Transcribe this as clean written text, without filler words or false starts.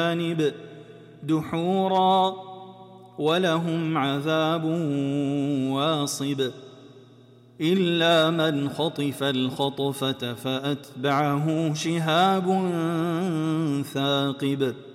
جانب دحورا ولهم عذاب واصب إلا من خطف الخطفة فأتبعه شهاب ثاقب